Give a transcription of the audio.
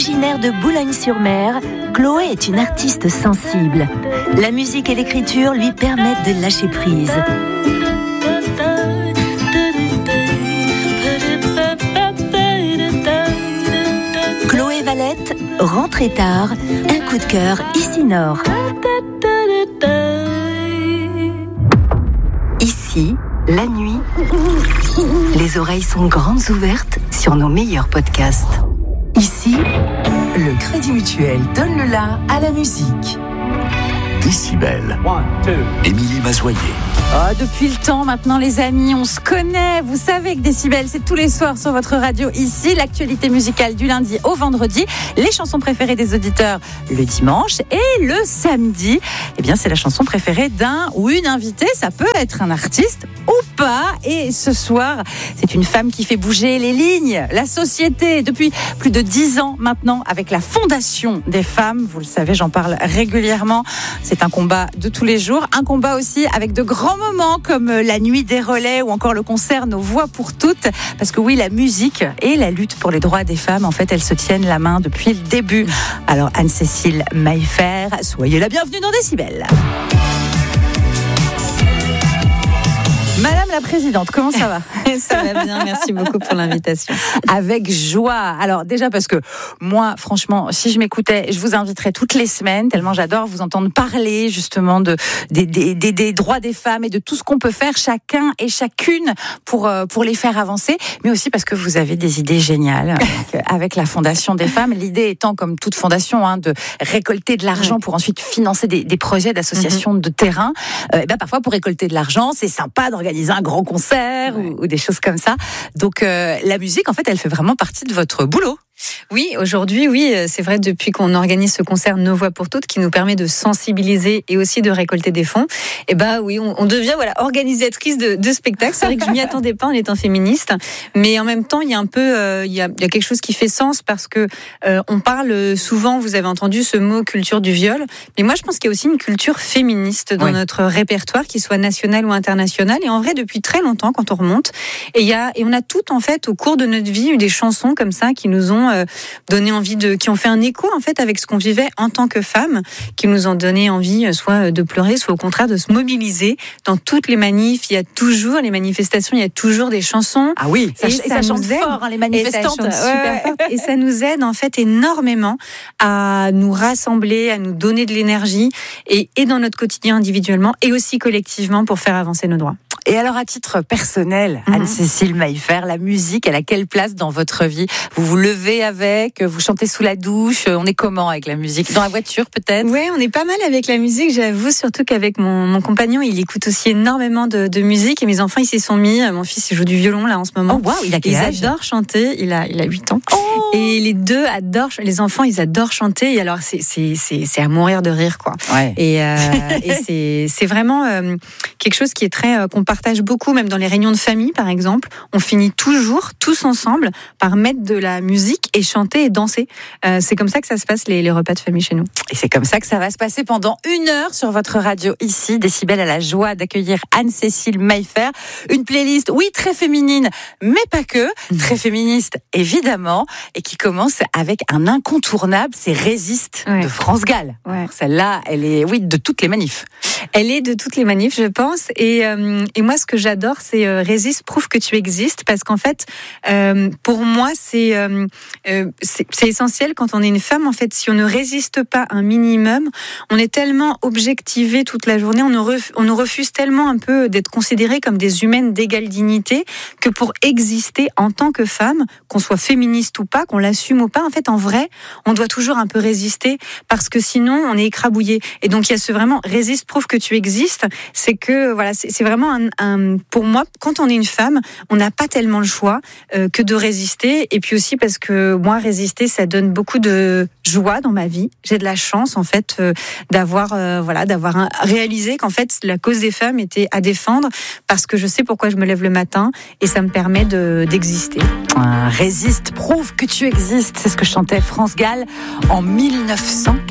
Originaire de Boulogne-sur-Mer, Chloé est une artiste sensible. La musique et l'écriture lui permettent de lâcher prise. Chloé Valette, Rentrée tard, un coup de cœur ici Nord. Ici, la nuit, les oreilles sont grandes ouvertes sur nos meilleurs podcasts. Ici, le Crédit Mutuel donne le la à la musique. Décibel. Émilie Mazoyer. Depuis le temps maintenant les amis, on se connaît. Vous savez que Décibel, c'est tous les soirs sur votre radio ici. L'actualité musicale du lundi au vendredi. Les chansons préférées des auditeurs le dimanche. Et le samedi, eh bien, c'est la chanson préférée d'un ou une invitée. Ça peut être un artiste ou pas. Et ce soir, c'est une femme qui fait bouger les lignes, la société, depuis plus de 10 ans maintenant, avec la Fondation des femmes. Vous le savez, j'en parle régulièrement. C'est un combat de tous les jours. Un combat aussi avec de grands moments comme la nuit des relais ou encore le concert Nos Voix pour toutes. Parce que oui, la musique et la lutte pour les droits des femmes, en fait, elles se tiennent la main depuis le début. Alors, Anne-Cécile Maillefer, soyez la bienvenue dans Décibel. Madame la Présidente, comment ça va ? Ça va bien, merci beaucoup pour l'invitation. Avec joie. Alors déjà parce que moi, franchement, si je m'écoutais, je vous inviterais toutes les semaines, tellement j'adore vous entendre parler justement des droits des femmes et de tout ce qu'on peut faire chacun et chacune pour les faire avancer, mais aussi parce que vous avez des idées géniales avec la Fondation des femmes. L'idée étant, comme toute fondation, de récolter de l'argent pour ensuite financer des projets d'associations de terrain. Parfois, pour récolter de l'argent, c'est sympa d'organiser un grand concert ou des choses comme ça. Donc la musique, en fait, elle fait vraiment partie de votre boulot. Oui, aujourd'hui, oui, c'est vrai, depuis qu'on organise ce concert Nos Voix pour toutes, qui nous permet de sensibiliser et aussi de récolter des fonds, oui, on devient organisatrice de spectacles. C'est vrai que je m'y attendais pas en étant féministe, mais en même temps, il y a un peu, il y a quelque chose qui fait sens parce que on parle souvent, vous avez entendu ce mot culture du viol, mais moi je pense qu'il y a aussi une culture féministe dans notre répertoire, qui soit national ou international, et en vrai depuis très longtemps quand on remonte, et on a toutes en fait au cours de notre vie eu des chansons comme ça qui nous ont donné envie qui ont fait un écho en fait avec ce qu'on vivait en tant que femme, qui nous ont donné envie soit de pleurer, soit au contraire de se mobiliser. Dans toutes les manifs, il y a toujours les manifestations, il y a toujours des chansons. Ah oui, ça chante fort, les manifestantes. Et ça chante super fort. Et ça nous aide en fait énormément à nous rassembler, à nous donner de l'énergie, et dans notre quotidien individuellement et aussi collectivement pour faire avancer nos droits. Et alors, à titre personnel, Anne-Cécile Maillefer, la musique, elle a quelle place dans votre vie ? Vous vous levez avec, vous chantez sous la douche, on est comment avec la musique ? Dans la voiture peut-être ? Oui, on est pas mal avec la musique, j'avoue, surtout qu'avec mon compagnon, il écoute aussi énormément de musique, et mes enfants, ils s'y sont mis. Mon fils, il joue du violon là en ce moment. Oh waouh, il a quel âge ? Ils adorent chanter, il a 8 ans. Oh, et les deux adorent, les enfants, ils adorent chanter, et alors c'est à mourir de rire, quoi. Ouais. Et c'est vraiment quelque chose qui est très qu'on partage beaucoup, même dans les réunions de famille par exemple. On finit toujours tous ensemble par mettre de la musique et chanter et danser. C'est comme ça que ça se passe les repas de famille chez nous. Et c'est comme ça que ça va se passer pendant 1 heure sur votre radio ici. Décibel a la joie d'accueillir Anne-Cécile Maillefer. Une playlist, oui, très féminine, mais pas que. Très féministe, évidemment. Et qui commence avec un incontournable, c'est Résiste de France Gall. Ouais. Celle-là, elle est, oui, de toutes les manifs. Elle est de toutes les manifs, je pense. Et moi, ce que j'adore, c'est Résiste, prouve que tu existes. Parce qu'en fait, pour moi, c'est essentiel quand on est une femme. En fait, si on ne résiste pas un minimum, on est tellement objectivé toute la journée, on nous refuse tellement un peu d'être considérés comme des humaines d'égale dignité, que pour exister en tant que femme, qu'on soit féministe ou pas, qu'on l'assume ou pas, en fait, en vrai, on doit toujours un peu résister, parce que sinon, on est écrabouillé. Et donc, il y a ce vraiment Résiste, prouve que tu existes. C'est que, voilà, c'est vraiment pour moi, quand on est une femme, on n'a pas tellement le choix que de résister. Et puis aussi parce que moi, résister, ça donne beaucoup de joie dans ma vie. J'ai de la chance, en fait, d'avoir réalisé qu'en fait, la cause des femmes était à défendre, parce que je sais pourquoi je me lève le matin, et ça me permet d'exister. Résiste, prouve que tu existes. C'est ce que chantait France Gall en 1980.